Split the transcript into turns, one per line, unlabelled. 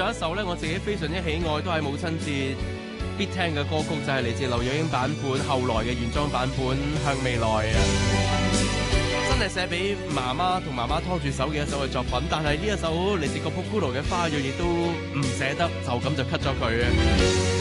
仲有一首咧，我自己非常之喜愛，都係母親節必聽嘅歌曲，就係嚟自劉若英版本後來嘅原裝版本《向未來》啊！真係寫俾媽媽同媽媽拖住手嘅一首嘅作品，但係呢一首嚟自個 Popular 嘅《花蕊》亦都唔捨得，就咁就 cut 咗佢啊！